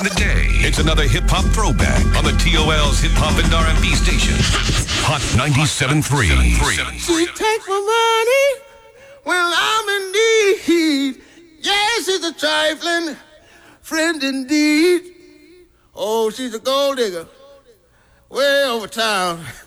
the day. It's another hip-hop throwback on the TOL's hip-hop and R&B station. Hot 97.3. She take my money when I'm in need. Yes, she's a trifling friend indeed. Oh, she's a gold digger way over town.